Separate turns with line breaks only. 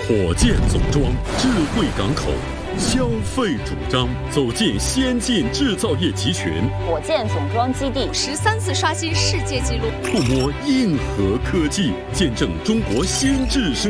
火箭总装，智慧港口，消费主张，走进先进制造业集群。
火箭总装基地
13次刷新世界纪录，
触摸硬核科技，见证中国先进生